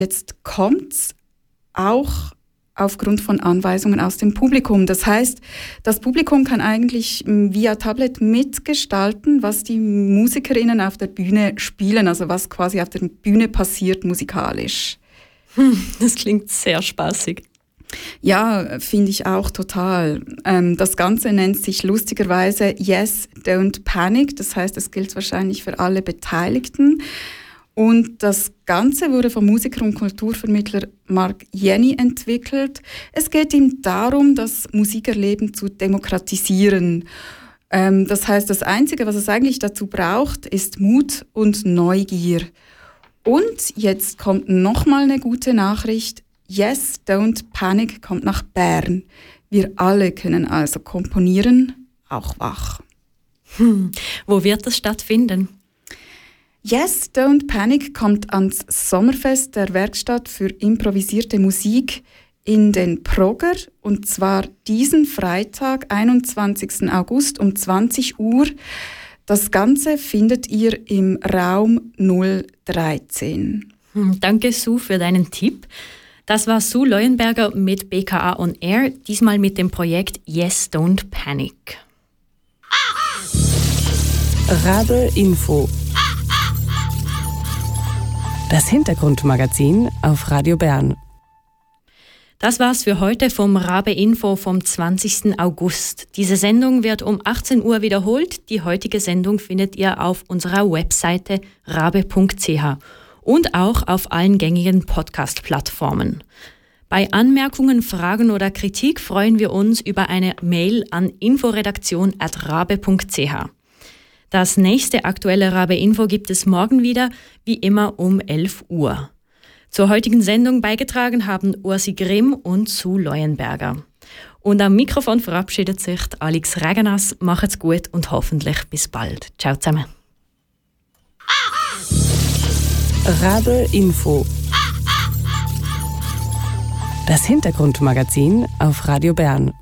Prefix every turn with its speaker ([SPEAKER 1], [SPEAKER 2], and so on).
[SPEAKER 1] Jetzt kommt's auch aufgrund von Anweisungen aus dem Publikum. Das heißt, das Publikum kann eigentlich via Tablet mitgestalten, was die MusikerInnen auf der Bühne spielen, also was quasi auf der Bühne passiert musikalisch.
[SPEAKER 2] Das klingt sehr spaßig.
[SPEAKER 1] Ja, finde ich auch total. Das Ganze nennt sich lustigerweise Yes, Don't Panic. Das heißt, es gilt wahrscheinlich für alle Beteiligten. Und das Ganze wurde vom Musiker und Kulturvermittler Mark Jenny entwickelt. Es geht ihm darum, das Musikerleben zu demokratisieren. Das heißt, das Einzige, was es eigentlich dazu braucht, ist Mut und Neugier. Und jetzt kommt nochmal eine gute Nachricht. Yes, Don't Panic kommt nach Bern. Wir alle können also komponieren, auch wach.
[SPEAKER 2] Wo wird das stattfinden?
[SPEAKER 1] Yes, Don't Panic kommt ans Sommerfest der Werkstatt für improvisierte Musik in den Progger, und zwar diesen Freitag, 21. August um 20 Uhr. Das Ganze findet ihr im Raum 013.
[SPEAKER 2] Danke, Sue, für deinen Tipp. Das war Sue Leuenberger mit BKA On Air, diesmal mit dem Projekt Yes, Don't Panic.
[SPEAKER 3] Rabe Info. Das Hintergrundmagazin auf Radio Bern.
[SPEAKER 2] Das war's für heute vom Rabe Info vom 20. August. Diese Sendung wird um 18 Uhr wiederholt. Die heutige Sendung findet ihr auf unserer Webseite rabe.ch und auch auf allen gängigen Podcast-Plattformen. Bei Anmerkungen, Fragen oder Kritik freuen wir uns über eine Mail an inforedaktion@rabe.ch. Das nächste aktuelle Rabe Info gibt es morgen wieder, wie immer um 11 Uhr. Zur heutigen Sendung beigetragen haben Ursi Grimm und Sue Leuenberger. Und am Mikrofon verabschiedet sich Alex Regenas. Macht's gut und hoffentlich bis bald. Ciao zusammen.
[SPEAKER 3] Rabe Info. Das Hintergrundmagazin auf Radio Bern.